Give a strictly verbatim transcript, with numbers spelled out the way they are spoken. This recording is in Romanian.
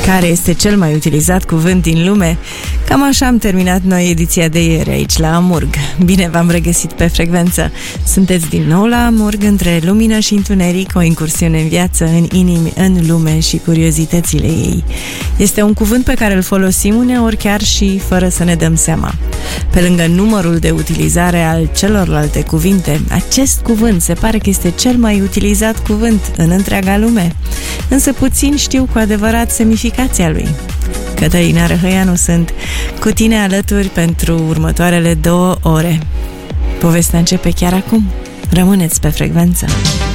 Care este cel mai utilizat cuvânt din lume? Cam așa am terminat noi ediția de ieri aici la Amurg. Bine v-am regăsit pe frecvență. Sunteți din nou la Amurg, între lumină și întuneric, o incursiune în viață, în inimi, în lume și curiozitățile ei. Este un cuvânt pe care îl folosim uneori chiar și fără să ne dăm seama. Pe lângă numărul de utilizare al celorlalte cuvinte, acest cuvânt se pare că este cel mai utilizat cuvânt în întreaga lume. Însă puțin știu cu adevărat semnificația lui. Cătălina Răhăianu sunt cu tine alături pentru următoarele două ore. Povestea începe chiar acum. Rămâneți pe frecvență.